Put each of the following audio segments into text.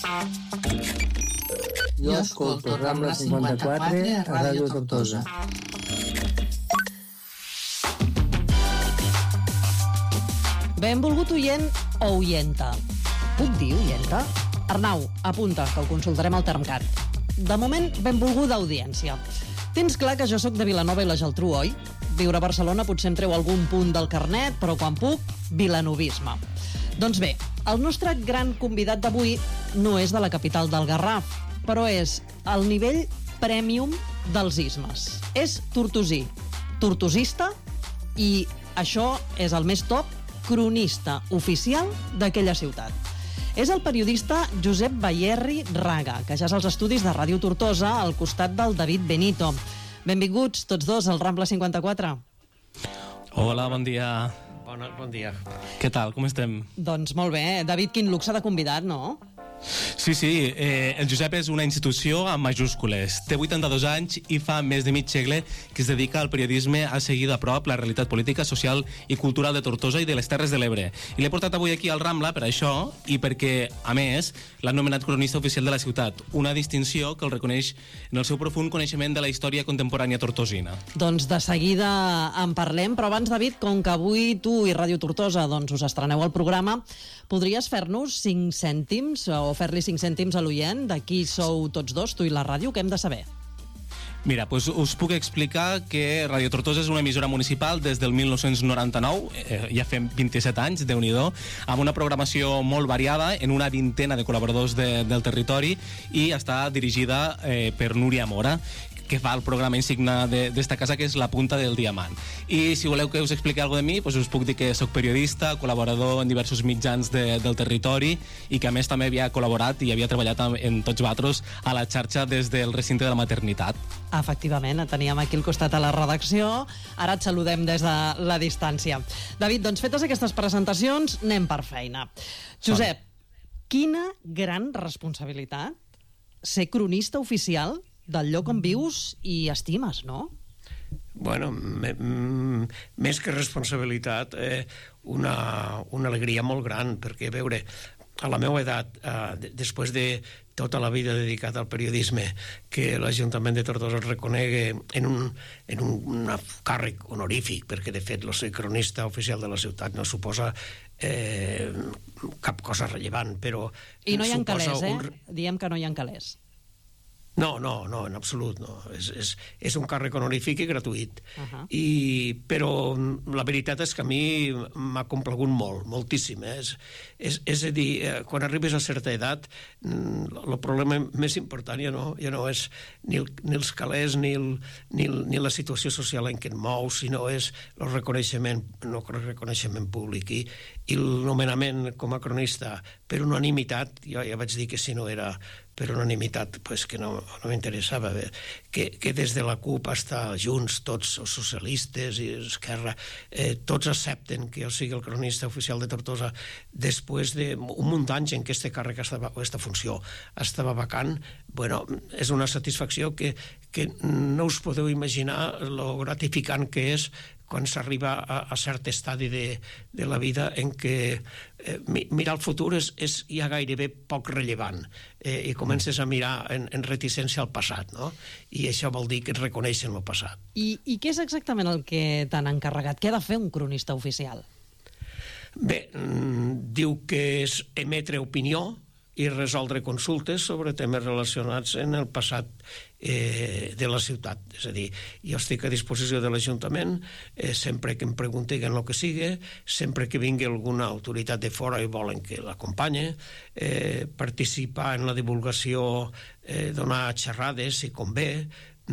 Jo escolto Rambla 54 a Ràdio Tortosa. Benvolgut oient o oienta. Puc dir oienta? Arnau, apunta, que ho consultarem al Termcat. De moment, benvolguda audiència. Tens clar que jo sóc de Vilanova i la Geltrú, oi? Viure a Barcelona potser em treu algun punt del carnet, però quan puc, vilanovisme. Doncs bé, el nostre gran convidat d'avui no és de la capital del Garraf, però és el nivell premium dels ismes. És tortosí, tortosista i, això és el més top, cronista oficial d'aquella ciutat. És el periodista Josep Bayerri Raga, que ja és als estudis de Ràdio Tortosa al costat del David Benito. Benvinguts tots dos al Rambla 54. Hola, bon dia. Bon dia. Què tal, com estem? Doncs molt bé. David, quin luxe de convidat, no? Sí, el Josep és una institució amb majúscules. Té 82 anys i fa més de mig segle que es dedica al periodisme a seguir de prop la realitat política, social i cultural de Tortosa i de les Terres de l'Ebre. I l'he portat avui aquí al Rambla per això i perquè, a més, l'ha nomenat cronista oficial de la ciutat, una distinció que el reconeix en el seu profund coneixement de la història contemporània tortosina. Doncs de seguida en parlem, però abans, David, com que avui tu i Ràdio Tortosa us estreneu al programa, podries fer-nos 5 cèntims o fer-li 5 cèntims a l'oient de qui sou tots dos, tu i la ràdio, què hem de saber? Mira, doncs us puc explicar que Ràdio Tortosa és una emissora municipal des del 1999, ja fem 27 anys, Déu-n'hi-do, amb una programació molt variada, en una vintena de col·laboradors del territori, i està dirigida per Núria Mora, que fa el programa insigne d'esta casa, que és La Punta del Diamant. I si voleu que us expliqui alguna cosa de mi, doncs us puc dir que soc periodista, col·laborador en diversos mitjans del territori i que a més també havia col·laborat i havia treballat en Tots Vatros a la xarxa des del recinte de la maternitat. Efectivament, et teníem aquí al costat a la redacció, ara et saludem des de la distància. David, doncs fetes aquestes presentacions, anem per feina. Josep, quina gran responsabilitat ser cronista oficial del lloc on vius i estimes, no? Bueno, més que responsabilitat, una alegria molt gran, perquè, a veure, a la meva edat, després de tota la vida dedicada al periodisme, que l'Ajuntament de Tortosa el reconegui en un càrrec honorífic, perquè de fet el ser cronista oficial de la ciutat no suposa cap cosa rellevant, però... I no hi ha calés, Diem que no hi ha calés. No, en absolut no. És un càrrec honorífic i gratuït. Però la veritat és que a mi m'ha complagut molt, moltíssim. És a dir, quan arribes a certa edat, el problema més important ja no és ni els calés ni la situació social en què et mous, sinó és el reconeixement públic. I el nomenament com a cronista per unanimitat, jo ja vaig dir que si no era per unanimitat, pues que no m'interessava, que des de la CUP hasta Junts, tots els socialistes i Esquerra, tots accepten que jo sigui el cronista oficial de Tortosa després d'un munt d'anys en què este càrrec, aquesta funció estava vacant. Bueno, és una satisfacció que no us podeu imaginar lo gratificant que és quan s'arriba a cert estadi de la vida en què mirar el futur és ja gairebé poc rellevant i comences a mirar en reticència al passat, no? I això vol dir que et reconeixen el passat. I què és exactament el que t'han encarregat? Què ha de fer un cronista oficial? Bé, diu que és emetre opinió i resoldre consultes sobre temes relacionats en el passat de la ciutat. És a dir, jo estic a disposició de l'Ajuntament sempre que em preguntin el que sigui, sempre que vingui alguna autoritat de fora i volen que l'acompanye, participar en la divulgació, donar xerrades si convé,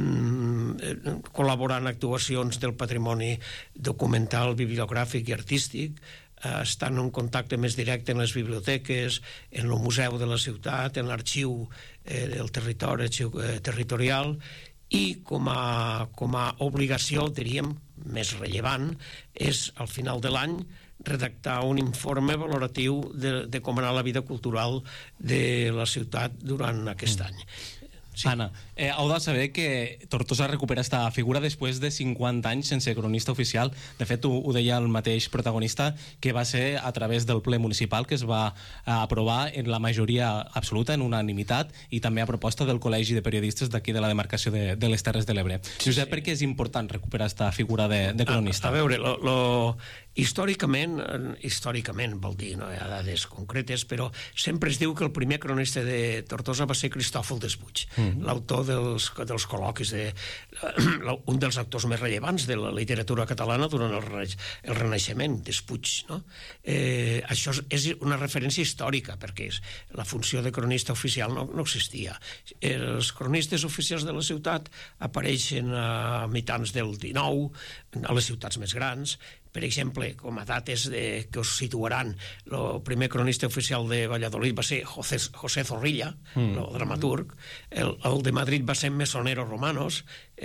col·laborar en actuacions del patrimoni documental, bibliogràfic i artístic, estan en contacte més directe en les biblioteques, en el museu de la ciutat, en l'arxiu del territori, arxiu territorial, i com a obligació, diríem, més rellevant, és al final de l'any redactar un informe valoratiu de com anar la vida cultural de la ciutat durant aquest any. Anna, heu de saber que Tortosa recupera esta figura després de 50 anys sense cronista oficial. De fet, ho deia el mateix protagonista, que va ser a través del ple municipal que es va aprovar en la majoria absoluta, en unanimitat, i també a proposta del Col·legi de Periodistes d'aquí de la demarcació de les Terres de l'Ebre. Josep, per què és important recuperar esta figura de cronista? A veure, històricament vol dir, no hi ha dades concretes, però sempre es diu que el primer cronista de Tortosa va ser Cristòfol Despuig, l'autor dels col·loquis, un dels autors més rellevants de la literatura catalana durant el Renaixement, Despuig. Això és una referència històrica, perquè la funció de cronista oficial no existia. Els cronistes oficials de la ciutat apareixen a mitjans del XIX, a les ciutats més grans. Per exemple, com a dates que us situaran, el primer cronista oficial de Valladolid va ser José Zorrilla, el dramaturg. El de Madrid va ser Mesonero Romanos.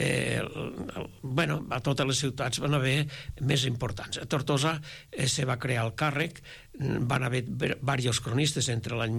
A totes les ciutats van haver més importants. A Tortosa se va crear el càrrec, van haver diversos cronistes entre l'any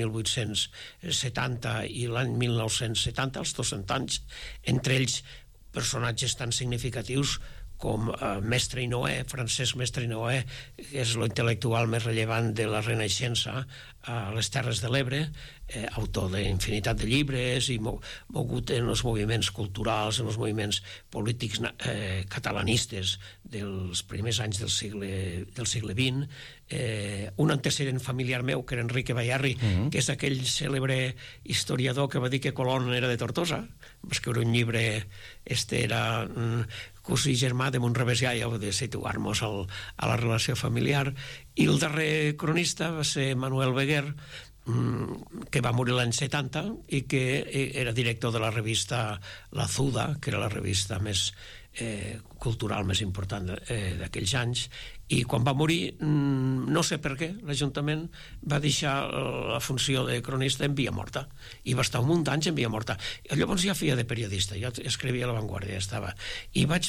1870 i l'any 1970, els 200 anys, entre ells personatges tan significatius com Mestre i Noé, Francesc Mestre i Noé, que és l'intel·lectual més rellevant de la Renaixença a les Terres de l'Ebre, autor d'infinitat de llibres i mogut en els moviments culturals, en els moviments polítics catalanistes dels primers anys del segle XX. Un antecedent familiar meu, que era Enrique Bayarri, que és aquell cèlebre historiador que va dir que Colón era de Tortosa, va escriure un llibre, era cosí germà de Montrevesià, ja heu de situar-nos a la relació familiar. I el darrer cronista va ser Manuel Beguer, que va morir l'any 70 i que era director de la revista La Zuda, que era la revista més cultural més important d'aquells anys, i quan va morir, no sé per què, l'Ajuntament va deixar la funció de cronista en via morta, i va estar un munt d'anys en via morta. Llavors ja feia de periodista, jo escrivia a La Vanguardia, i vaig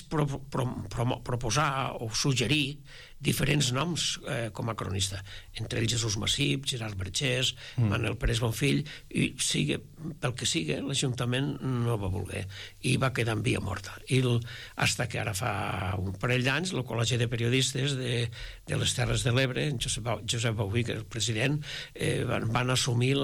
proposar o suggerir diferents noms com a cronista, entre ells Jesús Massip, Gerard Bergés, Manuel Pérez Bonfill, i pel que sigui, l'Ajuntament no va voler, i va quedar en via morta. I hasta que ara fa un parell d'anys el Col·legi de Periodistes de les Terres de l'Ebre, Josep Bauví, que és el president, van assumir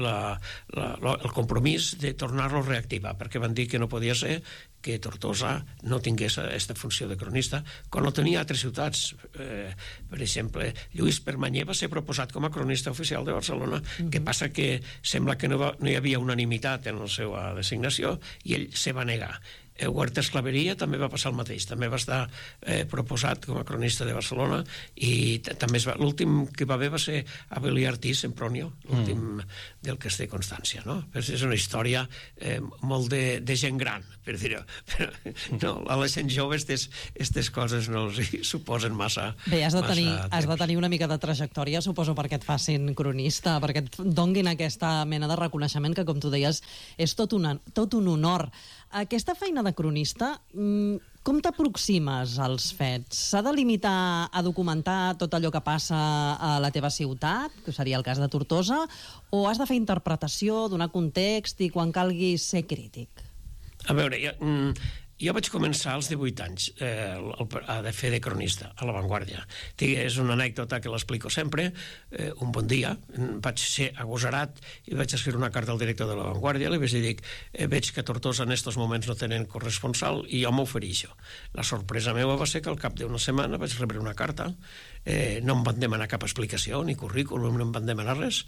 el compromís de tornar-lo a reactivar, perquè van dir que no podia ser que Tortosa no tingués aquesta funció de cronista, quan no tenia altres ciutats. Per exemple, Lluís Permanyer va ser proposat com a cronista oficial de Barcelona, que passa que sembla que no hi havia unanimitat en la seva designació i ell se va negar. Huertas Clavería també va passar el mateix, també va estar proposat com a cronista de Barcelona, i també l'últim que va haver va ser Abelí Artís Sempronio, l'últim del que es té constància, no? És una història molt de gent gran, per dir-ho, però a la gent jove aquestes coses no els suposen massa. Bé, has de tenir una mica de trajectòria, suposo, perquè et facin cronista, perquè et donguin aquesta mena de reconeixement que, com tu deies, és tot un honor. Aquesta feina de cronista, com t'aproximes als fets? S'ha de limitar a documentar tot allò que passa a la teva ciutat, que seria el cas de Tortosa, o has de fer interpretació, donar context i quan calgui ser crític? A veure, jo vaig començar als 18 anys a fer de cronista a La Vanguardia. És una anècdota que l'explico sempre. Un bon dia vaig ser agosarat i vaig escriure una carta al director de La Vanguardia, li vaig dir, veig que a Tortosa en aquests moments no tenen corresponsal i jo m'ofereixo. La sorpresa meva va ser que al cap d'una setmana vaig rebre una carta, no em van demanar cap explicació ni currículum, no em van demanar res,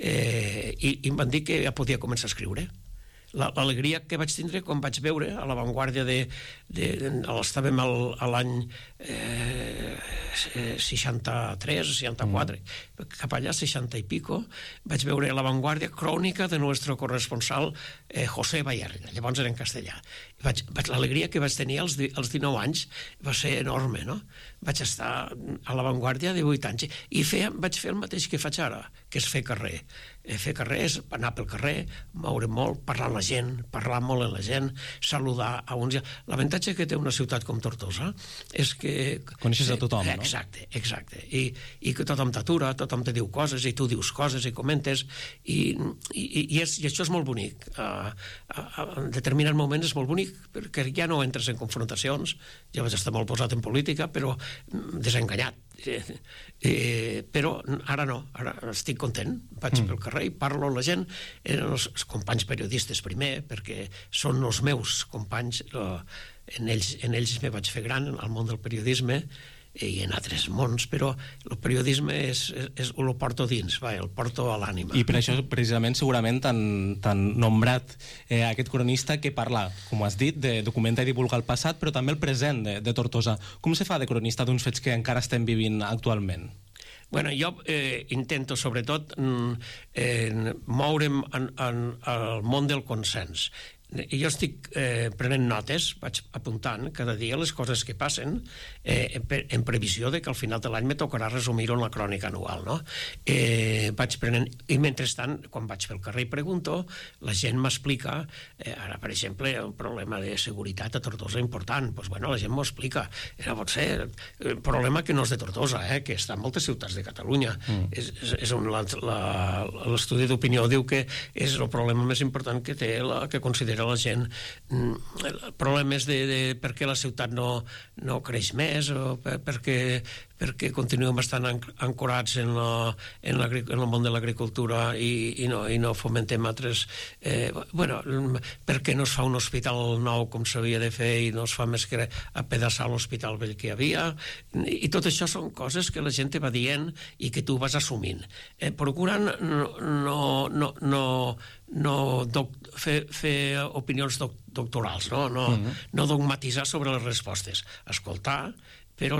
i em van dir que ja podia començar a escriure. L'alegria que vaig tindre quan vaig veure a La Vanguardia estàvem a l'any 63, 64, cap allà 60 i pico, vaig veure a La Vanguardia crònica de nuestro corresponsal José Bayarri, llavors era en castellà. L'alegria que vaig tenir als 19 anys va ser enorme, no? Vaig estar a La Vanguardia 18 anys i vaig fer el mateix que faig ara, que és fer carrer. Fer carrer és anar pel carrer, moure molt, parlar amb la gent, parlar molt amb la gent, saludar a uns... L'avantatge que té una ciutat com Tortosa és que... Coneixes a tothom, no? Exacte. I que tothom t'atura, tothom te diu coses, i tu dius coses i comentes, i això és molt bonic. En determinats moments és molt bonic, perquè ja no entres en confrontacions, ja vaig estar molt posat en política, però desenganyat. Però ara no, ara estic content, vaig pel carrer i parlo amb la gent, els companys periodistes primer, perquè són els meus companys, en ells me vaig fer gran al món del periodisme i en altres mons, però el periodisme el porto dins, el porto a l'ànima. I per això, precisament, segurament t'han nombrat aquest cronista que parla, com has dit, de documentar i divulgar el passat, però també el present de Tortosa. Com se fa de cronista d'uns fets que encara estem vivint actualment? Bueno, jo intento, sobretot, moure'm al món del consens. Jo estic prenent notes, vaig apuntant cada dia les coses que passen en previsió de que al final de l'any me tocarà resumir-ho en la crònica anual, no? Vaig prenent... I mentrestant, quan vaig pel carrer i pregunto, la gent m'explica, ara, per exemple, un problema de seguretat a Tortosa important, doncs, bueno, la gent m'ho explica. Pot ser un problema que no és de Tortosa, que està en moltes ciutats de Catalunya. L'estudi d'opinió diu que és el problema més important que té, que considera la gent. El problema és de per què la ciutat no creix més, o perquè continuem estant ancorats en el món de l'agricultura i no fomentem altres... per què no es fa un hospital nou com s'havia de fer i no es fa més que apedaçar l'hospital vell que hi havia, i tot això són coses que la gent te va dient i que tu vas assumint. Procurant no fer opinions doctorals, no dogmatitzar sobre les respostes, escoltar, però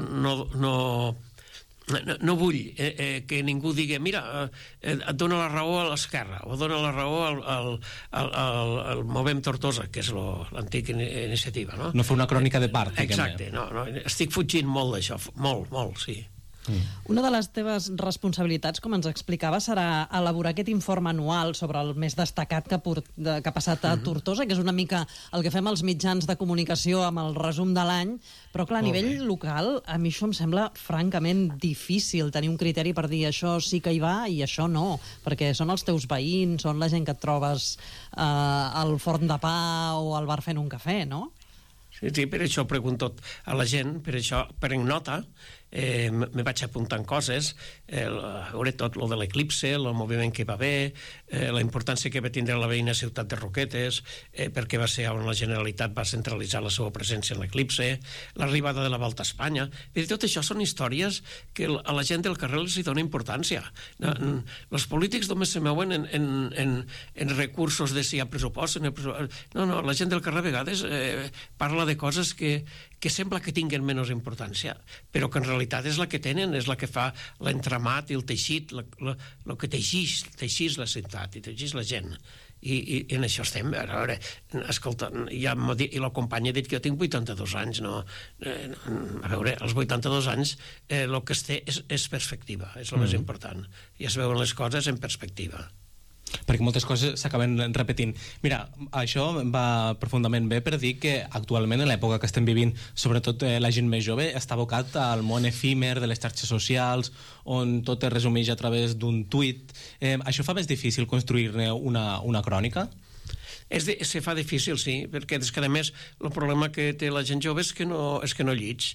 no vull que ningú digui mira, et dona la raó a l'esquerra o dona la raó al Movem Tortosa, que és l'antic iniciativa, no? No fer una crònica de part. Exacte, estic fugint molt d'això, molt, sí. Una de les teves responsabilitats, com ens explicava, serà elaborar aquest informe anual sobre el més destacat que ha passat a Tortosa, que és una mica el que fem als mitjans de comunicació amb el resum de l'any, però clar, a nivell local, a mi això em sembla francament difícil tenir un criteri per dir això sí que hi va i això no, perquè són els teus veïns, són la gent que et trobes al forn de pa o al bar fent un cafè, no? Sí, per això pregunto a la gent, per això prenc nota, me vaig apuntant coses, veure tot lo de l'eclipse, el moviment que va haver, la importància que va tindre la veïna ciutat de Roquetes, perquè va ser on la Generalitat va centralitzar la seva presència en l'eclipse, l'arribada de la Volta a Espanya. Tot això són històries que a la gent del carrer els hi dona importància. Els polítics només se mouen en recursos de si hi ha pressupost. No, la gent del carrer a vegades parla de coses que sembla que tinguen menys importància, però que en realitat és la que tenen, és la que fa l'entramat i el teixit, el que teixís la ciutat i teixís la gent. I en això estem. A veure, escolta, i la companya ha dit que jo tinc 82 anys, no? A veure, als 82 anys el que es té és perspectiva, és el més important. I es veuen les coses en perspectiva. Perquè moltes coses s'acaben repetint. Mira, això va profundament bé per dir que actualment, en l'època que estem vivint, sobretot la gent més jove, està abocat al món efímer de les xarxes socials, on tot es resumeix a través d'un tuit. Això fa més difícil construir-ne una crònica? Se fa difícil, sí, perquè és que a més el problema que té la gent jove és que no llits.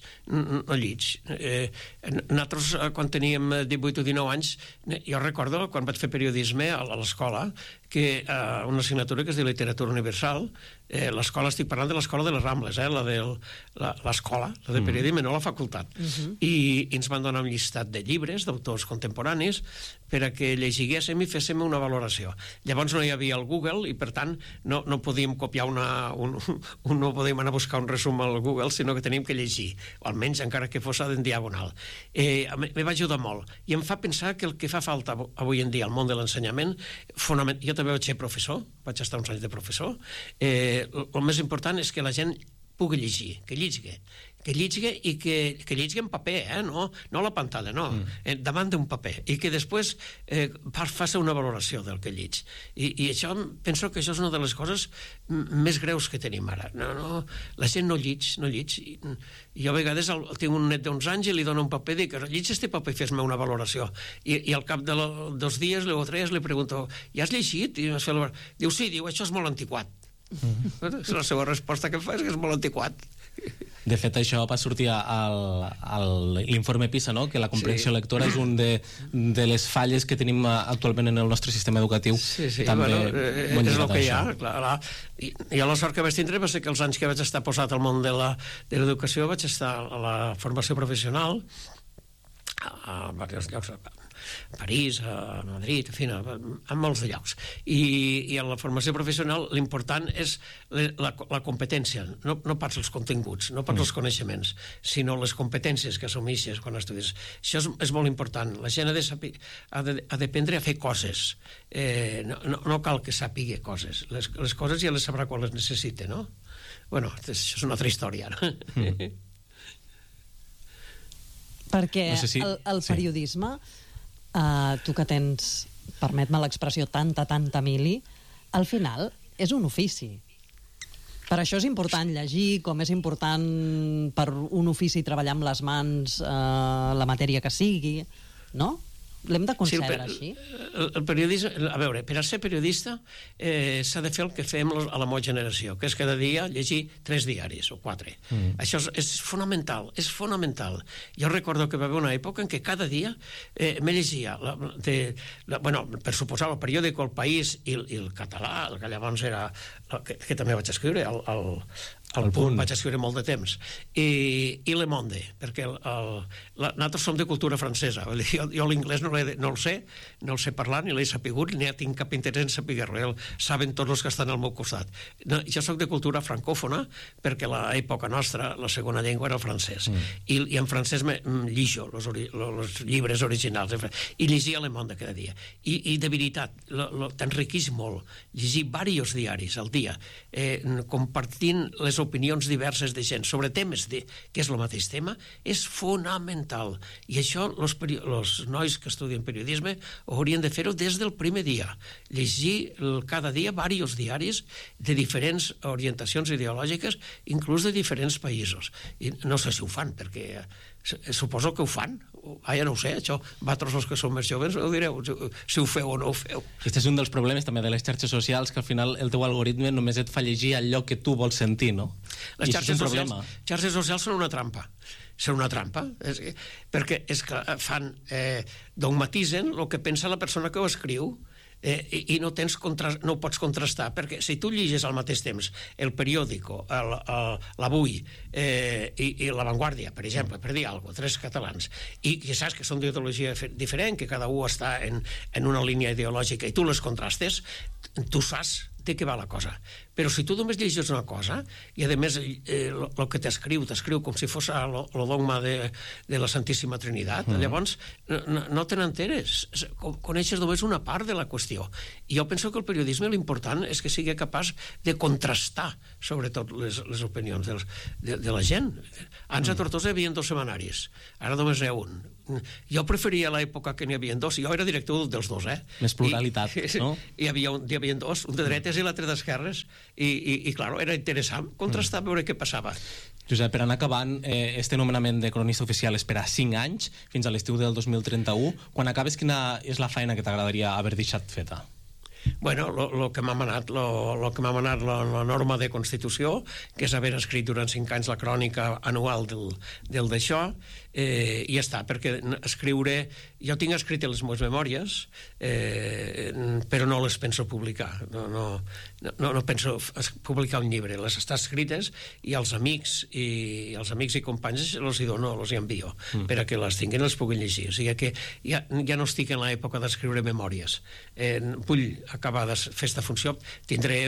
Nosaltres, quan teníem 18 o 19 anys, jo recordo quan vaig fer periodisme a l'escola, que una assignatura que es diu Literatura Universal, l'escola, estic parlant de l'escola de les Rambles, l'escola, la de periodisme, no la facultat, i ens van donar un llistat de llibres d'autors contemporanis per a que llegiguéssim i féssim una valoració. Llavors no hi havia el Google i per tant no podíem copiar no podíem anar a buscar un resum al Google, sinó que teníem que llegir, o almenys encara que fos en diagonal. Me va ajudar molt i em fa pensar que el que fa falta avui en dia al món de l'ensenyament, jo també vaig ser professor, vaig estar uns anys de professor, el més important és que la gent pugui llegir, que llegui i que llegui en paper, no a la pantalla, no, davant d'un paper, i que després faci una valoració del que lleg. I això, penso que això és una de les coses més greus que tenim ara. La gent no lleg. Jo a vegades tinc un net d'11 anys i li dono un paper i dic, lleg este paper i fes-me una valoració. I al cap de 2 dies o 3 li pregunto, ja has llegit? Diu, sí, això és molt antiquat. La seva resposta que fa és que és molt antiquat. De fet, això va sortir a l'informe PISA, no? Que la comprensió lectora és un de les falles que tenim actualment en el nostre sistema educatiu. Sí, també és el que hi ha, clar. I la sort que vaig tindre va ser que els anys que vaig estar posat al món de l'educació vaig estar a la formació professional a diversos llocs, a París, a Madrid, en fi, a molts de llocs. I a la formació professional l'important és la competència, no pas els continguts, no pas els coneixements, sinó les competències que assumeixes quan estudies. Això és molt important. La gent ha d'aprendre a fer coses. No cal que sàpiga coses. Les coses ja les sabrà quan les necessita, no? Bueno, això és una altra història. Perquè el periodisme, tu que tens, permet-me l'expressió, tanta mili, al final és un ofici. Per això és important llegir, com és important per un ofici treballar amb les mans la matèria que sigui, no? L'hem de concebre així? El periodisme, a veure, per a ser periodista s'ha de fer el que fem a la meva generació, que és cada dia llegir 3 diaris o 4. Això és fonamental, és fonamental. Jo recordo que va haver una època en què cada dia me llegia, per suposar, el periòdic El País i el català, el que llavors era, que també vaig escriure, el Punt, vaig escriure molt de temps, i Le Monde, perquè nosaltres som de cultura francesa. Jo l'inglès no el sé parlar, ni l'he sapigut, ni tinc cap interès en saber-lo. Saben tots els que estan al meu costat. Jo soc de cultura francòfona, perquè a l'època nostra la segona llengua era el francès. I en francès llijo els llibres originals, i llegia Le Monde cada dia. I de veritat, t'enriqueix molt llegir diversos diaris al dia, compartint les opinions diverses de gent sobre temes que és el mateix tema, és fonamental. I això els nois que estudien periodisme haurien de fer-ho des del primer dia. Llegir cada dia diversos diaris de diferents orientacions ideològiques, inclús de diferents països. I no sé si ho fan, perquè suposo que ho fan. Ja no ho sé, això, vosaltres els que són més joves ho direu, si ho feu o no ho feu. Aquest és un dels problemes també de les xarxes socials, que al final el teu algoritme només et fa llegir allò que tu vols sentir, no? Les xarxes socials són una trampa. Són una trampa, perquè és que dogmatitzen el que pensa la persona que ho escriu, i no ho pots contrastar, perquè si tu llegis al mateix temps el periòdico, l'Avui i La Vanguardia, per exemple, per dir alguna cosa, 3 catalans, i que saps que són d'ideologia diferent, que cada un està en una línia ideològica, i tu les contrastes, tu saps de què va la cosa. Però si tu només llegis una cosa, i a més el que t'escriu com si fos el dogma de la Santíssima Trinitat, llavors no te n'enteres, coneixes només una part de la qüestió. I jo penso que el periodisme l'important és que sigui capaç de contrastar sobretot les opinions de la gent. Abans a Tortosa hi havia 2 setmanaris, ara només n'hi ha un. Jo preferia l'època que n'hi havia 2, jo era director dels 2, Més pluralitat, no? Hi havia 2, un de dretes i l'altre d'esquerres, i clar, era interessant contrastar, veure què passava. Josep, per anar acabant, este nomenament de cronista oficial és per a 5 anys, fins a l'estiu del 2031. Quan acabes, quina és la feina que t'agradaria haver deixat feta? Bueno, el que m'ha manat la norma de Constitució, que és haver escrit durant 5 anys la crònica anual del d'això, i ja està, perquè escriure... Jo tinc escrit les meves memòries, però no les penso publicar. No penso publicar un llibre. Les està escrites i els amics i companys els hi dono, els hi envio, per a que les tinguin i les puguin llegir. O sigui que ja no estic en l'època d'escriure memòries. Vull acabar de fer esta funció. Tindré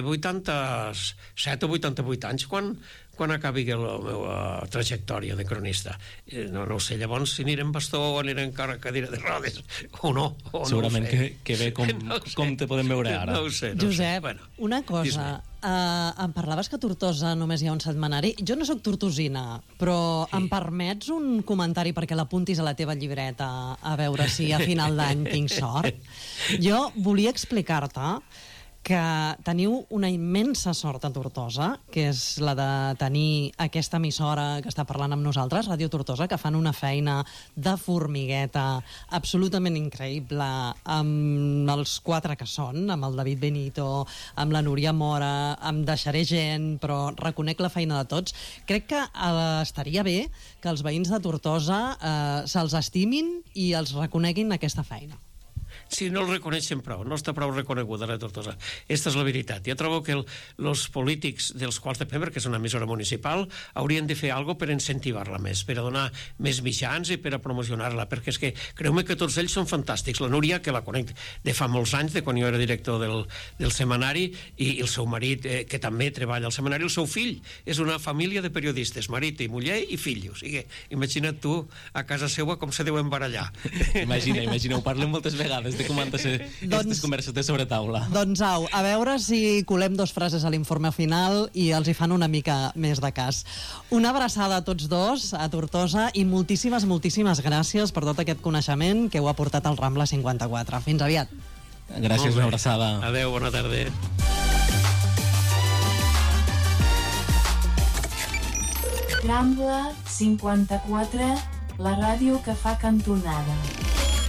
87 o 88 anys quan acabi la meva trajectòria de cronista. No ho sé, llavors si aniré en bastó o aniré en cadira de rodes o no. Segurament que ve com te podem veure ara. No ho sé. Josep, una cosa, em parlaves que a Tortosa només hi ha un setmanari. Jo no sóc tortosina, però em permets un comentari perquè l'apuntis a la teva llibreta a veure si a final d'any tinc sort? Jo volia explicar-te que teniu una immensa sort a Tortosa, que és la de tenir aquesta emissora que està parlant amb nosaltres, Ràdio Tortosa, que fan una feina de formigueta absolutament increïble amb els 4 que són, amb el David Benito, amb la Núria Mora, em deixaré gent, però reconec la feina de tots. Crec que estaria bé que els veïns de Tortosa se'ls estimin i els reconeguin aquesta feina. Sí, no el reconeixen prou, no està prou reconeguda la Tortosa. Aquesta és la veritat. Jo trobo que els polítics dels quals depèn, perquè és una emissora municipal, haurien de fer alguna cosa per incentivar-la més, per a donar més mitjans i per a promocionar-la, perquè és que creu-me que tots ells són fantàstics. La Núria, que la conec de fa molts anys, de quan jo era director del setmanari, i el seu marit, que també treballa al setmanari, el seu fill. És una família de periodistes, marit i muller i fill. O sigui, imagina't tu a casa seva com se deuen barallar. Imagina, ho parlem moltes vegades de com han de ser aquestes converses de sobretaula. Doncs au, a veure si colem 2 frases a l'informe final i els hi fan una mica més de cas. Una abraçada a tots dos, a Tortosa, i moltíssimes, moltíssimes gràcies per tot aquest coneixement que heu aportat al Rambla 54. Fins aviat. Gràcies, una abraçada. Adéu, bona tarda. Rambla 54, la ràdio que fa cantonada.